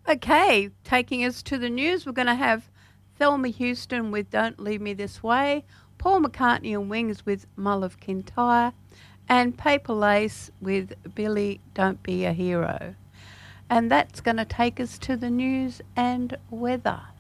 Okay, taking us to the news, we're going to have Thelma Houston with Don't Leave Me This Way, Paul McCartney and Wings with Mull of Kintyre, and Paper Lace with Billy Don't Be a Hero. And that's going to take us to the news and weather.